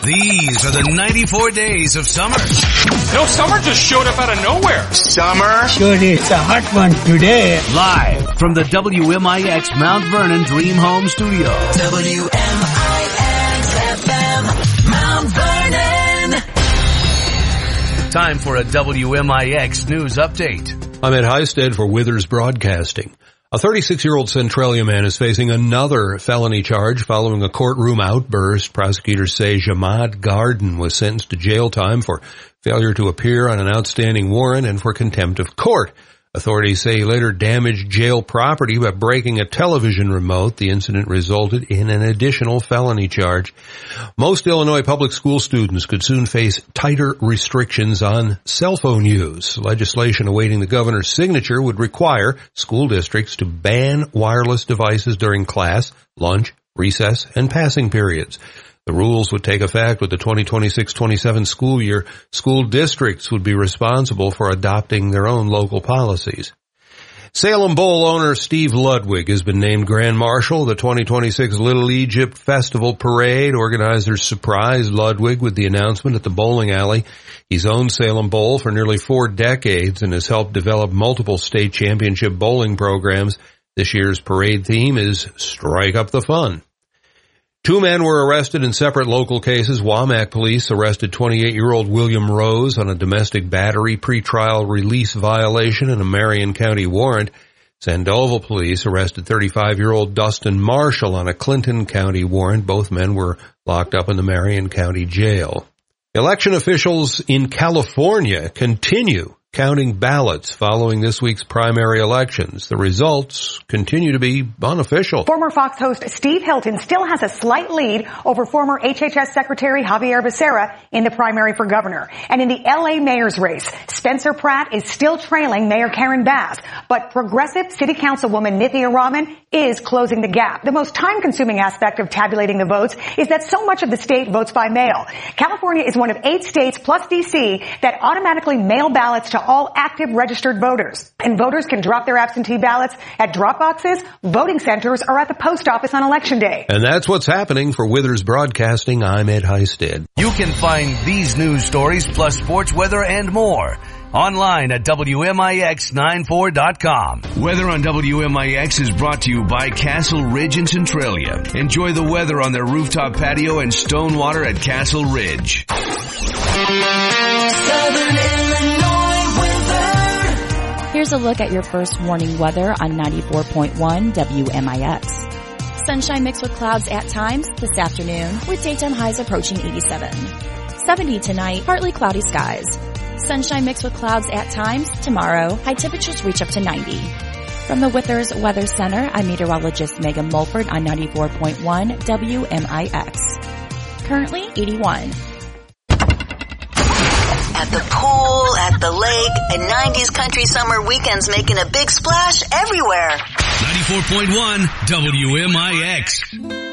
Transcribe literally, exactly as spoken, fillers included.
These are the ninety-four days of summer. No, summer just showed up out of nowhere. Summer? Sure, it's a hot one today. Live from the W M I X Mount Vernon Dream Home Studio. W M I X F M, Mount Vernon. Time for a W M I X news update. I'm Ed Heisted for Withers Broadcasting. A thirty-six-year-old Centralia man is facing another felony charge following a courtroom outburst. Prosecutors say Jamad Garden was sentenced to jail time for failure to appear on an outstanding warrant and for contempt of court. Authorities say he later damaged jail property by breaking a television remote. The incident resulted in an additional felony charge. Most Illinois public school students could soon face tighter restrictions on cell phone use. Legislation awaiting the governor's signature would require school districts to ban wireless devices during class, lunch, recess, and passing periods. The rules would take effect with the twenty twenty-six twenty-seven school year. School districts would be responsible for adopting their own local policies. Salem Bowl owner Steve Ludwig has been named Grand Marshal of the twenty twenty-six Little Egypt Festival Parade. Organizers surprised Ludwig with the announcement at the bowling alley. He's owned Salem Bowl for nearly four decades and has helped develop multiple state championship bowling programs. This year's parade theme is Strike Up the Fun. Two men were arrested in separate local cases. Wamak police arrested twenty-eight-year-old William Rose on a domestic battery pretrial release violation and a Marion County warrant. Sandoval police arrested thirty-five-year-old Dustin Marshall on a Clinton County warrant. Both men were locked up in the Marion County jail. Election officials in California continue counting ballots following this week's primary elections. The results continue to be unofficial. Former Fox host Steve Hilton still has a slight lead over former H H S Secretary Javier Becerra in the primary for governor. And in the L A mayor's race, Spencer Pratt is still trailing Mayor Karen Bass, but progressive city councilwoman Nithya Raman is closing the gap. The most time-consuming aspect of tabulating the votes is that so much of the state votes by mail. California is one of eight states plus D C that automatically mail ballots to all active registered voters. And voters can drop their absentee ballots at drop boxes, voting centers, or at the post office on Election Day. And that's what's happening for Withers Broadcasting. I'm Ed Heisted. You can find these news stories plus sports, weather, and more online at W M I X ninety-four dot com. Weather on W M I X is brought to you by Castle Ridge in Centralia. Enjoy the weather on their rooftop patio and stone water at Castle Ridge. Southern Illinois weather. Here's a look at your first morning weather on ninety-four point one W M I X. Sunshine mixed with clouds at times this afternoon with daytime highs approaching eighty-seven. seventy tonight, partly cloudy skies. Sunshine mixed with clouds at times tomorrow. High temperatures reach up to ninety. From the Withers Weather Center, I'm meteorologist Megan Mulford on ninety-four point one W M I X. Currently eighty-one. At the pool, at the lake, and nineties country summer weekends making a big splash everywhere. ninety-four point one W M I X.